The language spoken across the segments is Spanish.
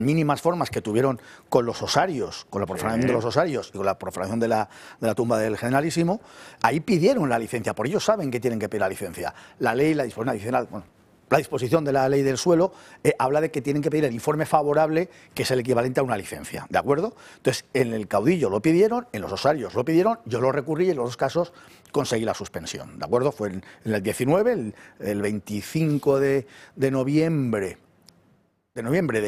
mínimas formas que tuvieron con los osarios, con la profanación de los osarios y con la profanación de la tumba del Generalísimo, ahí pidieron la licencia, por ellos saben que tienen que pedir la licencia. La ley, la disposición de la ley del suelo habla de que tienen que pedir el informe favorable, que es el equivalente a una licencia, ¿de acuerdo? Entonces, en el caudillo lo pidieron, en los osarios lo pidieron, yo lo recurrí y en los dos casos conseguí la suspensión, ¿de acuerdo? Fue en el 19, el 25 de noviembre. Del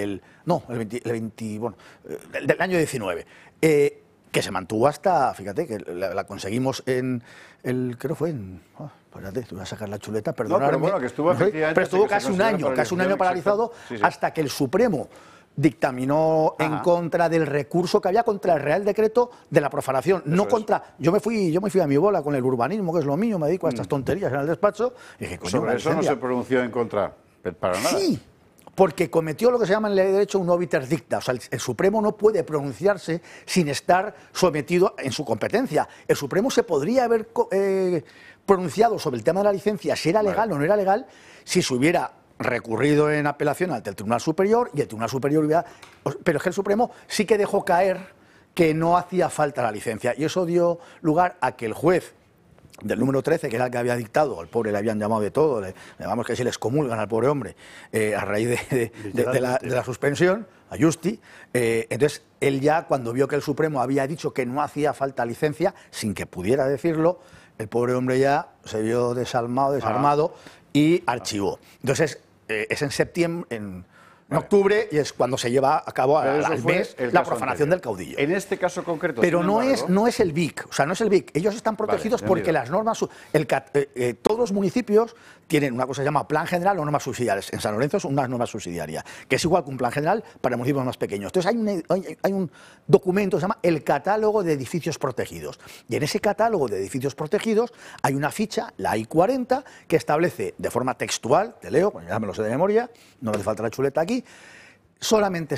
año 19, que se mantuvo hasta, fíjate, que la conseguimos creo que fue en, espérate, te voy a sacar la chuleta, perdonadme. No, pero bueno, que estuvo efectivamente... Pero estuvo casi un año paralizado, hasta que el Supremo dictaminó en contra del recurso que había contra el Real Decreto de la profanación, no contra... Yo me fui a mi bola con el urbanismo, que es lo mío, me dedico a estas tonterías en el despacho, y dije, coño, sobre eso no se pronunció en contra, para nada. Sí, porque cometió lo que se llama en ley de derecho un obiter dicta, o sea, el Supremo no puede pronunciarse sin estar sometido en su competencia. El Supremo se podría haber pronunciado sobre el tema de la licencia, si era legal o no era legal, si se hubiera recurrido en apelación ante el Tribunal Superior, y el Tribunal Superior hubiera... Pero es que el Supremo sí que dejó caer que no hacía falta la licencia, y eso dio lugar a que el juez del número 13, que era el que había dictado, al pobre le habían llamado de todo, le llamamos que si le excomulgan al pobre hombre a raíz de la suspensión, a Justi, entonces él ya cuando vio que el Supremo había dicho que no hacía falta licencia, sin que pudiera decirlo, el pobre hombre ya se vio desarmado y archivó. Entonces es en septiembre, en octubre, y es cuando se lleva a cabo al mes la profanación del caudillo. En este caso concreto... Pero no es el BIC, o sea, no es el BIC. Ellos están protegidos porque las normas... todos los municipios tienen una cosa que se llama plan general o normas subsidiarias. En San Lorenzo es una norma subsidiaria, que es igual que un plan general para municipios más pequeños. Entonces hay un documento que se llama el catálogo de edificios protegidos. Y en ese catálogo de edificios protegidos hay una ficha, la I-40, que establece de forma textual, te leo, pues ya me lo sé de memoria, no me hace falta la chuleta aquí, solamente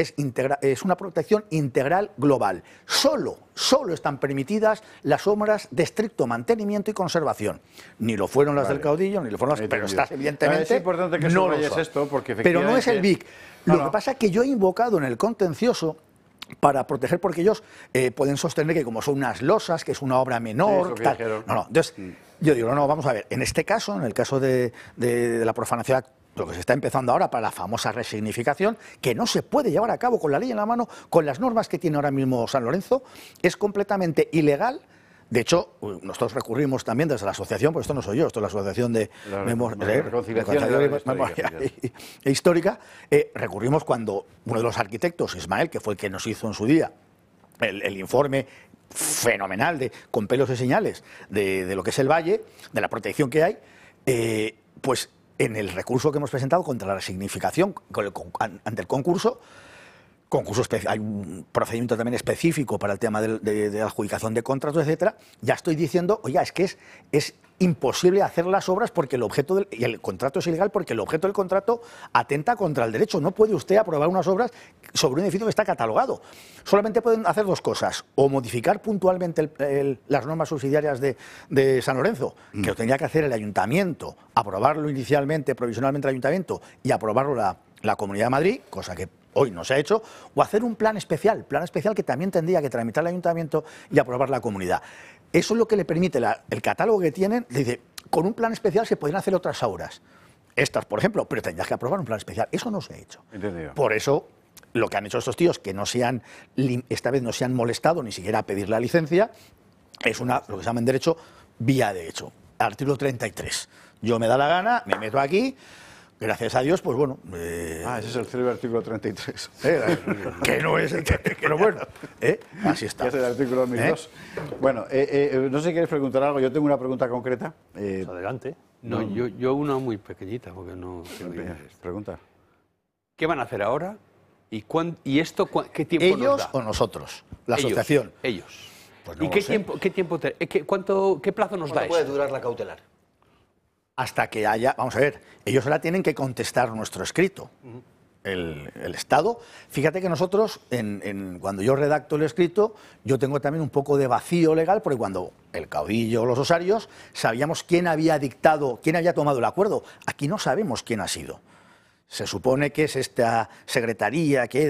es una protección integral global. Solo están permitidas las obras de estricto mantenimiento y conservación. Ni lo fueron las del caudillo, ni lo fueron las... Pero estás, evidentemente, es importante que no subrayes esto, porque pero no es el BIC. Lo que pasa es que yo he invocado en el contencioso para proteger, porque ellos pueden sostener que como son unas losas, que es una obra menor, tal. Entonces, yo digo, no, vamos a ver, en este caso, en el caso de la profanación, lo que se está empezando ahora para la famosa resignificación, que no se puede llevar a cabo con la ley en la mano, con las normas que tiene ahora mismo San Lorenzo, es completamente ilegal. De hecho, nosotros recurrimos también desde la asociación, porque esto no soy yo, esto es la Asociación de Memoria Histórica, recurrimos cuando uno de los arquitectos, Ismael, que fue el que nos hizo en su día el informe fenomenal con pelos y señales de lo que es el valle, de la protección que hay, pues en el recurso que hemos presentado contra la resignificación ante el concurso, hay un procedimiento también específico para el tema de la adjudicación de contratos, etcétera. Ya estoy diciendo, oiga, es que es imposible hacer las obras porque y el contrato es ilegal porque el objeto del contrato atenta contra el derecho. No puede usted aprobar unas obras sobre un edificio que está catalogado. Solamente pueden hacer dos cosas: o modificar puntualmente las normas subsidiarias de San Lorenzo, que lo tendría que hacer el ayuntamiento, aprobarlo inicialmente, provisionalmente el ayuntamiento, y aprobarlo la Comunidad de Madrid, cosa que hoy no se ha hecho, o hacer un plan especial que también tendría que tramitar el ayuntamiento y aprobar la comunidad. Eso es lo que le permite el catálogo que tienen. Dice, con un plan especial se podrían hacer otras obras. Estas, por ejemplo, pero tendrías que aprobar un plan especial. Eso no se ha hecho. Entendido. Por eso, lo que han hecho estos tíos, que esta vez no se han molestado ni siquiera a pedir la licencia, es lo que se llama en derecho vía de hecho. Artículo 33. Yo me da la gana, me meto aquí. Gracias a Dios, pues bueno... ese es el célebre artículo 33. Que no es pero bueno, así está. Es el artículo 2002. Bueno, no sé si quieres preguntar algo. Yo tengo una pregunta concreta. Pues adelante. No, yo una muy pequeñita, porque no... Pregunta. ¿Qué van a hacer ahora? ¿Y esto qué tiempo nos da? ¿Ellos o nosotros? La asociación. Ellos. Pues no ¿Y qué plazo nos da ¿Cuánto puede durar la cautelar? Hasta que haya... Vamos a ver, ellos ahora tienen que contestar nuestro escrito. El Estado... Fíjate que nosotros, cuando yo redacto el escrito, yo tengo también un poco de vacío legal, porque cuando el caudillo o los osarios, sabíamos quién había tomado el acuerdo. Aquí no sabemos quién ha sido. Se supone que es esta secretaría que